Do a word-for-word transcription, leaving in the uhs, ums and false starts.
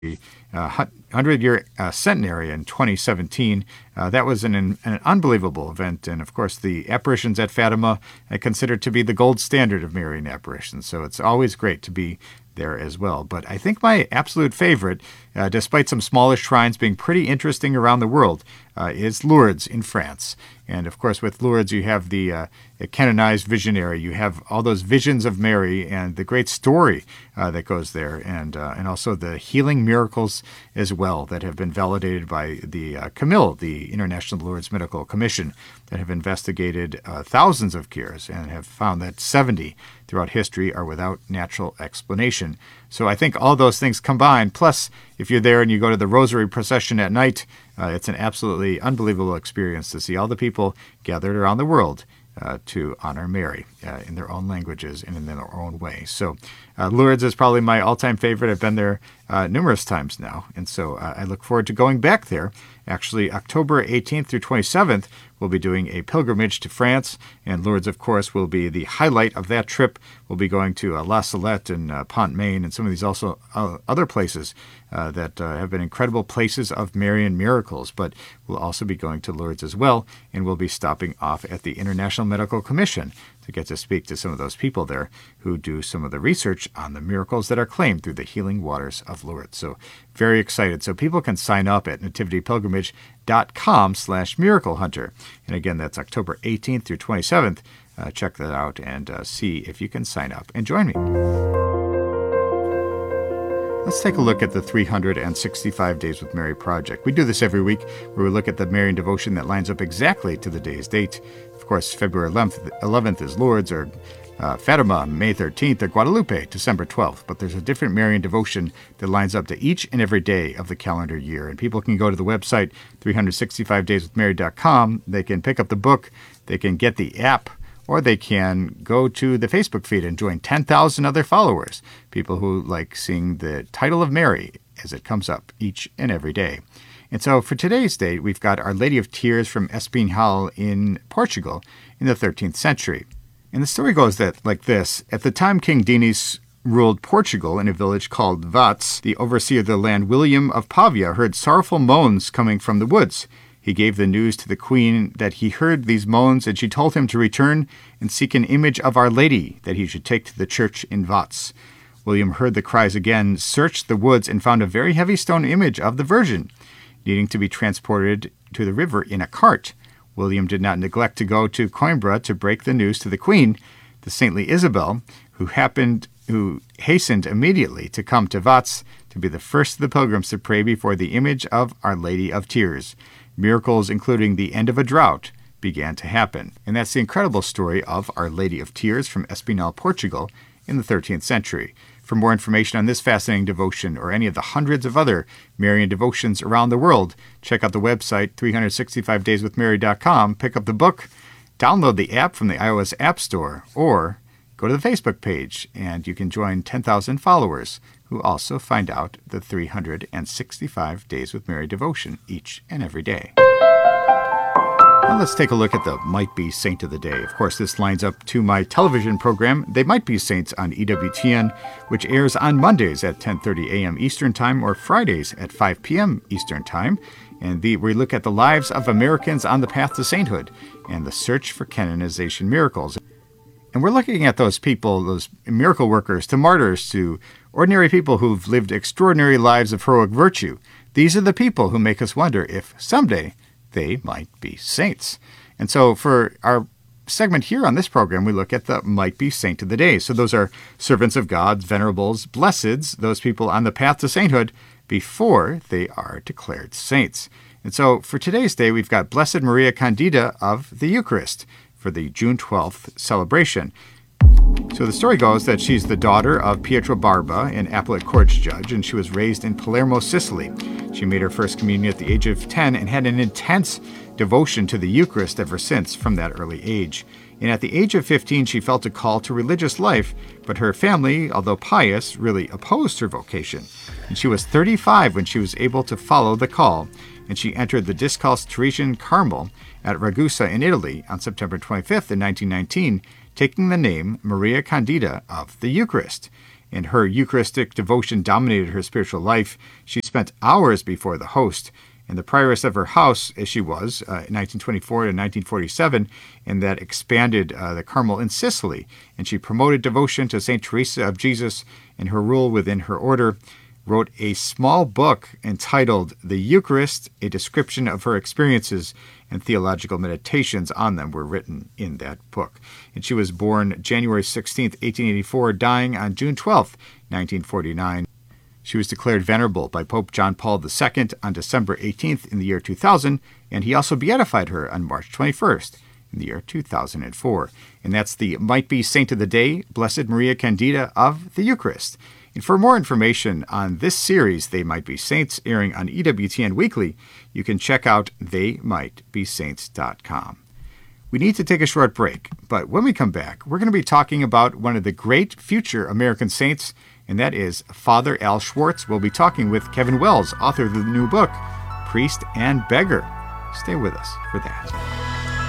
uh, hundred-year uh, centenary in twenty seventeen. Uh, that was an, an unbelievable event. And, of course, the apparitions at Fatima are considered to be the gold standard of Marian apparitions. So it's always great to be there as well. But I think my absolute favorite, uh, despite some smaller shrines being pretty interesting around the world, uh, is Lourdes in France. And, of course, with Lourdes, you have the uh, canonized visionary. You have all those visions of Mary and the great story uh, that goes there, and uh, and also the healing miracles as well that have been validated by the uh, Camille, the International Lourdes Medical Commission, that have investigated uh, thousands of cures and have found that seventy throughout history are without natural explanation. So I think all those things combined, plus if you're there and you go to the Rosary procession at night, uh, it's an absolutely unbelievable experience to see all the people gathered around the world uh, to honor Mary uh, in their own languages and in their own way. So uh, Lourdes is probably my all-time favorite. I've been there uh, numerous times now, and so uh, I look forward to going back there. Actually, October eighteenth through twenty-seventh, we'll be doing a pilgrimage to France, and Lourdes, of course, will be the highlight of that trip. We'll be going to uh, La Salette and uh, Pont-Main and some of these also uh, other places uh, that uh, have been incredible places of Marian miracles. But we'll also be going to Lourdes as well, and we'll be stopping off at the International Medical Commission to get to speak to some of those people there who do some of the research on the miracles that are claimed through the healing waters of Lourdes. So very excited. So people can sign up at nativitypilgrimage.com slash miracle hunter. And again, that's October eighteenth through twenty-seventh. Uh, check that out and uh, see if you can sign up and join me. Let's take a look at the three hundred sixty-five Days with Mary project. We do this every week where we look at the Marian devotion that lines up exactly to the day's date. Of course, February eleventh is Lourdes, or uh, Fatima, May thirteenth, or Guadalupe, December twelfth. But there's a different Marian devotion that lines up to each and every day of the calendar year. And people can go to the website, three sixty-five days with mary dot com. They can pick up the book. They can get the app. Or they can go to the Facebook feed and join ten thousand other followers, people who like seeing the title of Mary as it comes up each and every day. And so for today's date, we've got Our Lady of Tears from Espinhal in Portugal in the thirteenth century. And the story goes that like this. At the time King Dinis ruled Portugal in a village called Vats, the overseer of the land, William of Pavia, heard sorrowful moans coming from the woods. He gave the news to the queen that he heard these moans, and she told him to return and seek an image of Our Lady that he should take to the church in Vats. William heard the cries again, searched the woods, and found a very heavy stone image of the Virgin, needing to be transported to the river in a cart. William did not neglect to go to Coimbra to break the news to the queen. The saintly Isabel, who happened, who hastened immediately to come to Vats to be the first of the pilgrims to pray before the image of Our Lady of Tears. Miracles, including the end of a drought, began to happen. And that's the incredible story of Our Lady of Tears from Espinhal, Portugal in the thirteenth century. For more information on this fascinating devotion or any of the hundreds of other Marian devotions around the world, check out the website, three sixty-five days with mary dot com, pick up the book, download the app from the iOS App Store, or go to the Facebook page and you can join ten thousand followers who also find out the three hundred sixty-five Days with Mary devotion each and every day. Now let's take a look at the Might Be Saint of the Day. Of course, this lines up to my television program, They Might Be Saints on E W T N, which airs on Mondays at ten thirty a.m. Eastern Time or Fridays at five p.m. Eastern Time. And the, we look at the lives of Americans on the path to sainthood and the search for canonization miracles. And we're looking at those people, those miracle workers, to martyrs, to ordinary people who've lived extraordinary lives of heroic virtue. These are the people who make us wonder if someday they might be saints. And so for our segment here on this program, we look at the Might Be Saint of the Day. So those are servants of God, venerables, blesseds, those people on the path to sainthood before they are declared saints. And so for today's day, we've got Blessed Maria Candida of the Eucharist for the June twelfth celebration. So the story goes that she's the daughter of Pietro Barba, an appellate courts judge, and she was raised in Palermo, Sicily. She made her first communion at the age of ten and had an intense devotion to the Eucharist ever since from that early age. And at the age of fifteen, she felt a call to religious life, but her family, although pious, really opposed her vocation. And she was thirty-five when she was able to follow the call, and she entered the Discalced Teresian Carmel at Ragusa in Italy on September twenty-fifth in nineteen nineteen, taking the name Maria Candida of the Eucharist. and her Eucharistic devotion dominated her spiritual life. She spent hours before the host, and the prioress of her house, as she was, uh, in nineteen twenty-four to nineteen forty-seven, and that expanded uh, the Carmel in Sicily. And she promoted devotion to Saint Teresa of Jesus and her rule within her order, wrote a small book entitled The Eucharist, a description of her experiences, and theological meditations on them were written in that book. And she was born January sixteenth, eighteen eighty-four, dying on June twelfth, nineteen forty-nine. She was declared venerable by Pope John Paul the Second on December eighteenth in the year two thousand, and he also beatified her on March twenty-first in the year two thousand four. And that's the Might Be Saint of the Day, Blessed Maria Candida of the Eucharist. And for more information on this series, They Might Be Saints, airing on E W T N Weekly, you can check out they might be saints dot com. We need to take a short break, but when we come back, we're going to be talking about one of the great future American saints, and that is Father Al Schwartz. We'll be talking with Kevin Wells, author of the new book, Priest and Beggar. Stay with us for that.